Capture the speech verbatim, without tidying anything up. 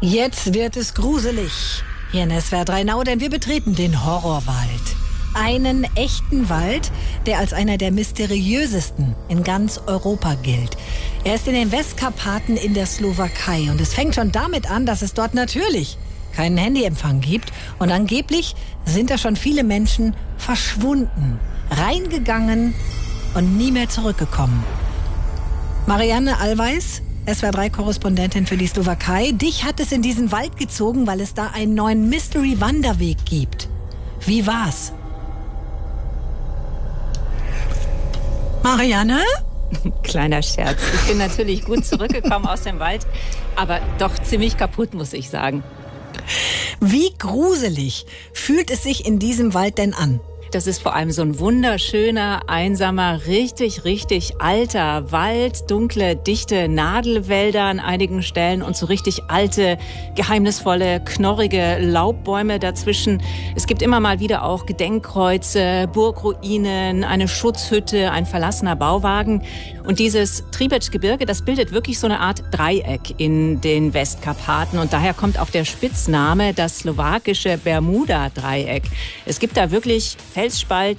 Jetzt wird es gruselig. Hier in S W R drei Now, denn wir betreten den Horrorwald. Einen echten Wald, der als einer der mysteriösesten in ganz Europa gilt. Er ist in den Westkarpaten in der Slowakei. Und es fängt schon damit an, dass es dort natürlich keinen Handyempfang gibt. Und angeblich sind da schon viele Menschen verschwunden, reingegangen und nie mehr zurückgekommen. Marianne Allweis, S W R drei Korrespondentin für die Slowakei. Dich hat es in diesen Wald gezogen, weil es da einen neuen Mystery-Wanderweg gibt. Wie war's? Marianne? Kleiner Scherz. Ich bin natürlich gut zurückgekommen aus dem Wald, aber doch ziemlich kaputt, muss ich sagen. Wie gruselig fühlt es sich in diesem Wald denn an? Das ist vor allem so ein wunderschöner, einsamer, richtig, richtig alter Wald. Dunkle, dichte Nadelwälder an einigen Stellen und so richtig alte, geheimnisvolle, knorrige Laubbäume dazwischen. Es gibt immer mal wieder auch Gedenkkreuze, Burgruinen, eine Schutzhütte, ein verlassener Bauwagen. Und dieses Tribecz-Gebirge, das bildet wirklich so eine Art Dreieck in den Westkarpaten. Und daher kommt auch der Spitzname, das slowakische Bermuda-Dreieck. Es gibt da wirklich Felsspalten,